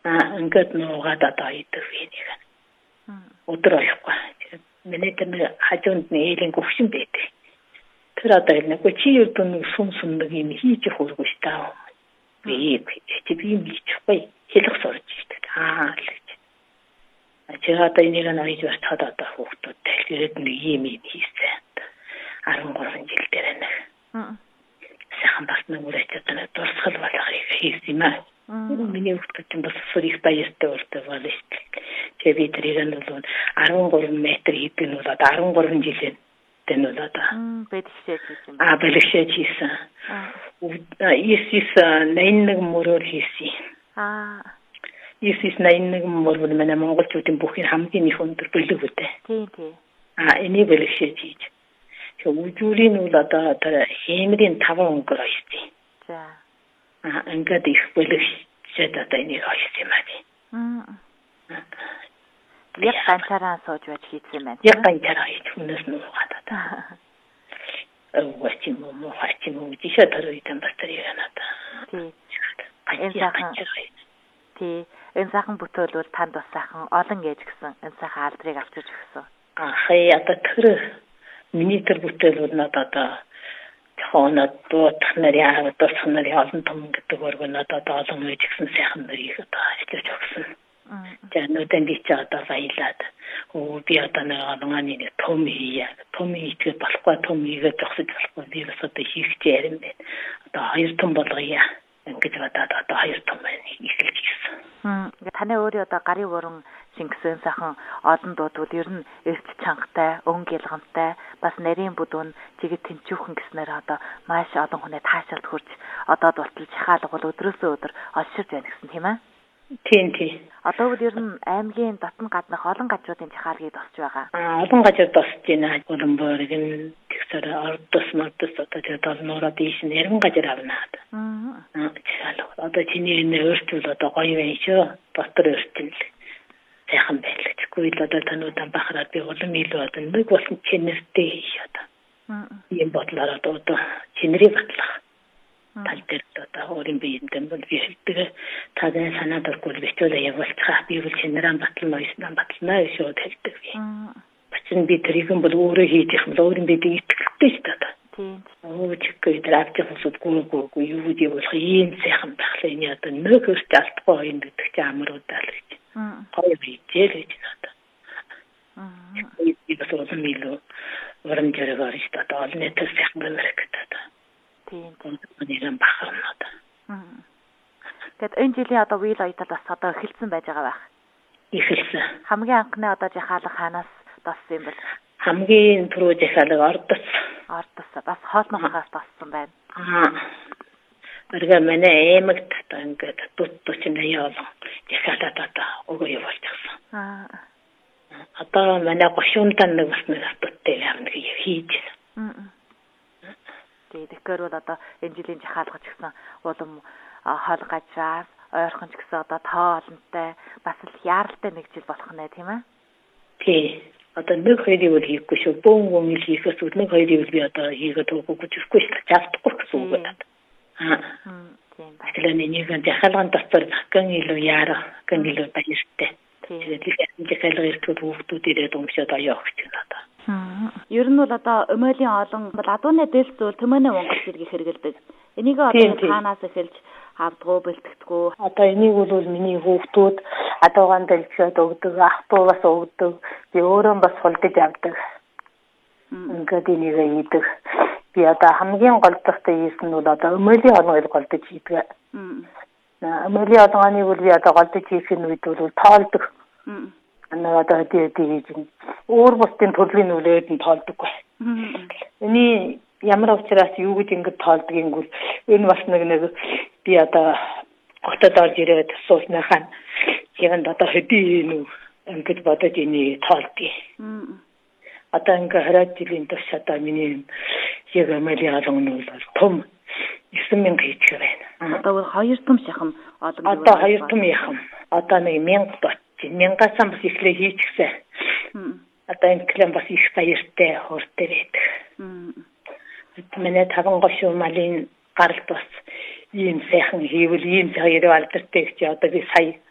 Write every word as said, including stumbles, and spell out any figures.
Аа ингээд нуугаад одоо идэх юм. Өдөр болохгүй. Миний тэр хажуунд нээлийн гөвшин байдаг. Тэр одоо нэг чи юудан сум сум нэг юм хийж хөргөж таа. Би чи би юм хийчихгүй. Хэлэх сурж ирдэг. Аа л гэж. Чи одоо энийг нэрж бартаад одоо хүүхдүүд тэгээд нэг юм юм хийсэн. арван гурван жил дээр нэг. Аа. Сайхан басна үрэтэ танаа дурсгал болгохыг хийсэн юм аа. Миний хүүхдүүд бас сурих баяртай болтой байна шүү дээ. Тэгээ би тэрийг нь бол арван гурван метр хийдэг нь бол одоо арван гурван жилийн тэн бол одоо. Мм бэлгшээж хийсэн. Аа бэлгшээж хийсэн. Аа ис наймнэг мөрөөр хийсэн. Аа ис наймнэг мөрөөр манай монголчуудын бүхний хамгийн их өндөр бэлэг үүтэй. Тийм тийм. Аа энийг бэлгшээж хийж. Тэгээ үжүүрийн үл одоо тэр хэмрийн таван өнгөр ойсон. За. Аа ингээд их бэлгшээд одоо энийг ойсон юм аа. Аа. Яг ганцаараа сууж байж хийсэн юм байна. Яг ганцаараа хийж хүнээс нуугаад одоо. Өвч юм уу хаач юм уу тийш төрөй тамбастар яана та. Тий. Энэ сайхан тий энэ сайхан бүтээл бол танд бас сайхан олон ээж гисэн энэ сайхан алдрыг авчиж өгсөн. Аа хай одоо тэр миний тэр бүтээл бол надад одоо хоонод дуутах нарийн дуутах нарийн олон том гэдэг өргөн надад олон ээж гисэн сайхан нарыг одоо авчиж өгсөн. За нүдэн би ч одоо баялаад оо би одоо нэг онганы нэг том хийя том хийгээд болохгүй том хийгээд зогсож болохгүй би бас одоо хийх ч ярим байна одоо хоёр том болгоё ингэж бодоод одоо хоёр том ихэлж гисэн. Хм таны өөрөө одоо гарын бүрэн шингэсэн сайхан олон дуудвал ер нь эрт чангатай өнгө ялгамтай бас нарийн бүдүүн чигэд тэнцүүхэн гэснээр одоо маш олон хүнээ таашаалд хүрч одоо дуталж хахаалга бол өдрөөсөө өдөр олширж байна гэсэн тийм ээ. Тийм тийм. Одоо бол ер нь аймгийн дотн гаднах олон гажуудын жахаалгыг тосч байгаа. Аа олон гажууд тосч байна. Улаанбаатар гэн тэгсээр ордос модос одоо тэгээд нураад ийш нэрэн гажир авна. Аа. Аа одоо чиний энэ өөртөл одоо гоё байна шүү. Дотор өөртөл сайхан байлаа. Тэгвэл одоо тануудаа бахараад би улам илүү одоо нэг болсон чинэртэй одоо. Аа. Ийм бодлоор одоо чинэрийг батлах. Тал дээр одоо өөрийн биеиндээ бол би хэлдэг таадын санаад оргүй бичвэл явуулчих би бол чинэрэн батлна ойснаа батлна шүү хэлдэг би. Бачин би тэрийг бол өөрөө хийж их бол өөрийн биеийг итгэлтэй шүү дээ. Тийм. Оо чиггүй драпч хосод гүггүй юу гэж болох ийм сайхан тахлаа энэ одоо нэг өрт алдахгүй юм гэдэг чи амруудаа л гэж. Аа. Гоё bijэл гэж надад. Аа. Би бас одоо мило варам жаргаар шүү дээ. Одоо нэг сайхан гэнэ гэдэг. Тийм. Нэгэн бахарнаад. Тэгэд энэ жилийн одоо үйл оётол бас одоо эхэлсэн байж байгаа байх. Эхэлсэн. Хамгийн анхны одоо жахаалга хаанаас тоссон юм бол? Хамгийн түрүү жахаалга ордос. Ордос бас хоолнохоос тоссон байна. Аа. Тэргээ манай эмэгт одоо ингээд дут дучин аяа олон жахаалаад одоо өгөө явуулчихсан. Аа. Одоо манай гошуунтан нэг бас нэг дуттай явна хийж байна. Аа. Тэгэхээр бол одоо энэ жилийн жахаалгач гэсэн улам хол гажраас ойрхон ч гэсэн одоо тоолонтой бас л яаралтай нэг жил болох нэ тийм ээ. Тий. Одоо нэг хоёрыг үл хийхгүй шүү. Бөөн бөөн ил хийхээс үл нэг хоёрыг үл би одоо хийгээд өгөхгүй гэхгүй шүү. Жавдахгүй гэсэн үг байна. Аа. Тийм ба. Тэгэхээр нэг жахаалган доцор захын илүү яарах, гэн илүү баяртай. Тэгээд их жахаалга ирдэг хүүхдүүд ирээд өмсөд аяа өгч байна одоо. Ер нь бол одоо өмөлийн олон бол адууны дээлс зүйл төмөнөө Монгол зэрэг хэрэгэлдэг. Энийг одоо таанаас эхэлж авдгуу бэлтгэдэггүй. Одоо энийг бол миний хүүхдүүд адуугаан дэлгэхэд өгдөг, ах дүү бас өгдөг. Би өөрөө бас хулдаж авдаг. Ингээд энийг хийдэг. Би одоо хамгийн гол дахтай хийсэн нь бол одоо өмөлийн олоныг голдож хийдэг. Өмөлийн олоныг бол би одоо голдож хийх үед бол тоолдог. Анаа одоо тий тий хийж өөр бусдын төрлийн үлээд нь тоолдоггүй. Эний ямар учраас юу гэж ингэж тоолдгийг бол энэ бас нэг нэг би одоо хотод орж ирээд суусныхаа яг одоо хэдий юу ингэж бодож эний тоолдгийг. Одоо ингээ хараад жилийн турш одоо миний яг амиали олон нь бол том нисэн мянга хийчих байна. Одоо хоёр том шахам олон. Одоо хоёр том яхам. Одоо нэг мянга бот. Мянгаас бас ихлэ хийчихсэн. Одоо энэ клем бас их баяртай хууртай байдаг. Манай таван гошуу малын гаралт бас ийм сайхан хийвэл ийм хоёр алдартай гэж одоо би сая